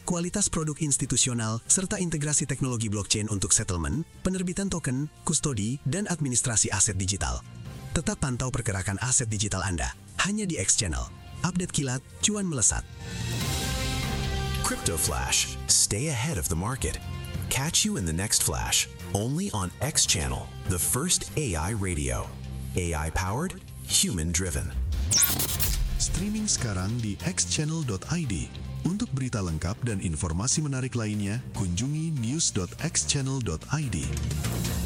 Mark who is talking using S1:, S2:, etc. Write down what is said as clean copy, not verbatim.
S1: kualitas produk institusional, serta integrasi teknologi blockchain untuk settlement, penerbitan token, kustodi, dan administrasi aset digital. Tetap pantau pergerakan aset digital Anda, hanya di X Channel. Update kilat, cuan melesat.
S2: Crypto Flash. Stay ahead of the market. Catch you in the next flash, only on X Channel, the first AI radio. AI-powered, human-driven.
S3: Streaming sekarang di xchannel.id. Untuk berita lengkap dan informasi menarik lainnya, kunjungi news.xchannel.id.